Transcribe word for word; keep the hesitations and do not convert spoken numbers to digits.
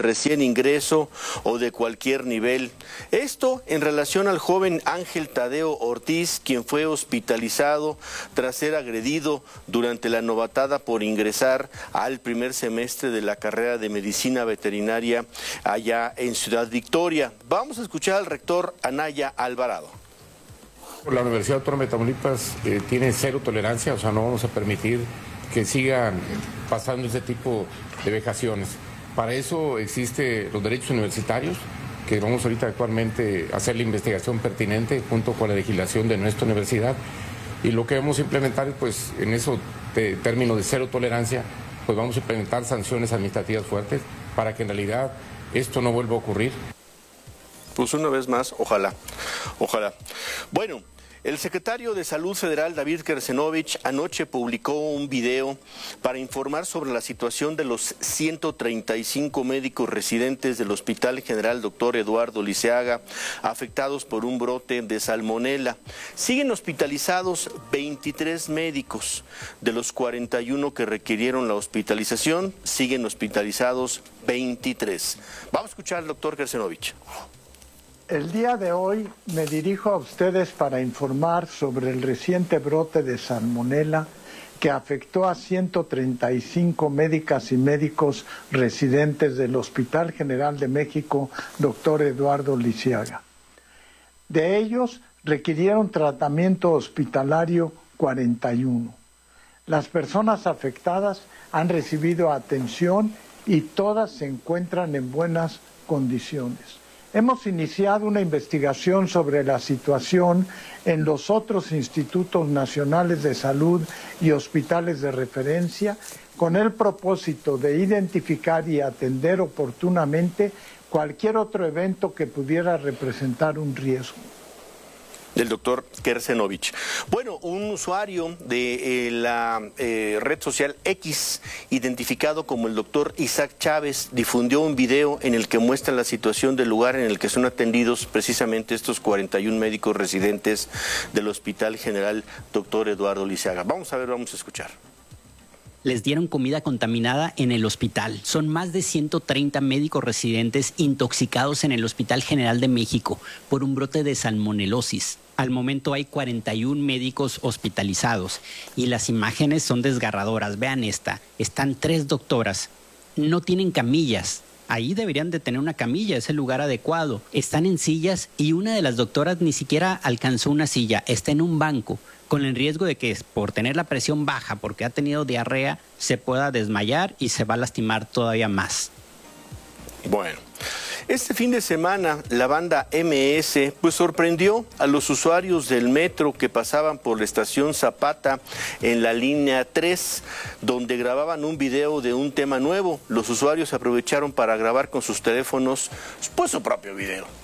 recién ingreso o de cualquier nivel. Esto en relación al joven Ángel Tadeo Ortiz, quien fue hospitalizado tras ser agredido durante la novatada por ingresar al primer semestre de la carrera de medicina veterinaria allá en Ciudad Victoria. Vamos a escuchar al rector Anaya Alvarado. La Universidad Autónoma de Tamaulipas eh, tiene cero tolerancia, o sea, no vamos a permitir que sigan pasando ese tipo de vejaciones. Para eso existen los derechos universitarios, que vamos ahorita actualmente a hacer la investigación pertinente junto con la legislación de nuestra universidad. Y lo que vamos a implementar, pues en eso de término de cero tolerancia, pues vamos a implementar sanciones administrativas fuertes para que en realidad esto no vuelva a ocurrir. Pues una vez más, ojalá, ojalá. Bueno, el secretario de Salud Federal, David Kersenovich, anoche publicó un video para informar sobre la situación de los ciento treinta y cinco médicos residentes del Hospital General Doctor Eduardo Liceaga, afectados por un brote de salmonela. Siguen hospitalizados veintitrés médicos. De los cuarenta y uno que requirieron la hospitalización, siguen hospitalizados veintitrés. Vamos a escuchar al doctor Kersenovich. El día de hoy me dirijo a ustedes para informar sobre el reciente brote de salmonela que afectó a ciento treinta y cinco médicas y médicos residentes del Hospital General de México, doctor Eduardo Liceaga. De ellos, requirieron tratamiento hospitalario cuarenta y uno. Las personas afectadas han recibido atención y todas se encuentran en buenas condiciones. Hemos iniciado una investigación sobre la situación en los otros institutos nacionales de salud y hospitales de referencia con el propósito de identificar y atender oportunamente cualquier otro evento que pudiera representar un riesgo. Del doctor Kersenovich. Bueno, un usuario de eh, la eh, red social X, identificado como el doctor Isaac Chávez, difundió un video en el que muestra la situación del lugar en el que son atendidos precisamente estos cuarenta y uno médicos residentes del Hospital General Doctor Eduardo Liceaga. Vamos a ver, vamos a escuchar. Les dieron comida contaminada en el hospital. Son más de ciento treinta médicos residentes intoxicados en el Hospital General de México por un brote de salmonelosis. Al momento hay cuarenta y uno médicos hospitalizados y las imágenes son desgarradoras. Vean esta, están tres doctoras, no tienen camillas. Ahí deberían de tener una camilla, es el lugar adecuado. Están en sillas y una de las doctoras ni siquiera alcanzó una silla, está en un banco, con el riesgo de que por tener la presión baja, porque ha tenido diarrea, se pueda desmayar y se va a lastimar todavía más. Bueno, este fin de semana la banda eme ese pues sorprendió a los usuarios del metro que pasaban por la estación Zapata en la línea tres, donde grababan un video de un tema nuevo. Los usuarios aprovecharon para grabar con sus teléfonos pues su propio video.